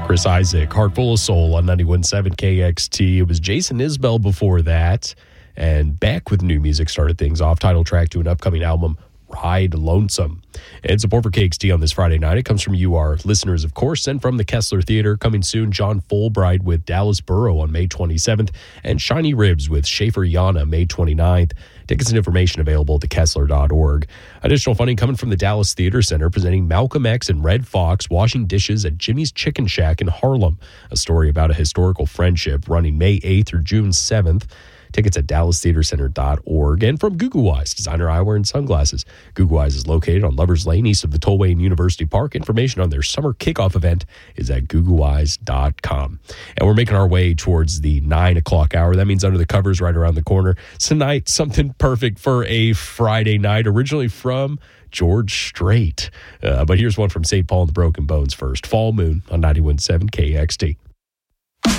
Chris Isaac, Heart Full of Soul on 91.7 KXT. It was Jason Isbell before that. And back with new music started things off. Title track to an upcoming album, Ride Lonesome. And support for KXT on this Friday night. It comes from you, our listeners, of course, and from the Kessler Theater. Coming soon, John Fulbright with Dallas Burrow on May 27th, and Shiny Ribs with Schaefer Yana May 29th. Tickets and information available at thekessler.org. Additional funding coming from the Dallas Theater Center, presenting Malcolm X and Red Fox washing dishes at Jimmy's Chicken Shack in Harlem. A story about a historical friendship, running May 8th through June 7th. Tickets at dallastheatercenter.org. And from Google Eyes, designer eyewear and sunglasses. Google Eyes is located on Lovers Lane, east of the Tollway in University Park. Information on their summer kickoff event is at googleeyes.com. And we're making our way towards the 9 o'clock hour. That means Under the Covers right around the corner. Tonight, something perfect for a Friday night, originally from George Strait. But here's one from St. Paul and the Broken Bones first. Fall Moon on 91.7 KXT.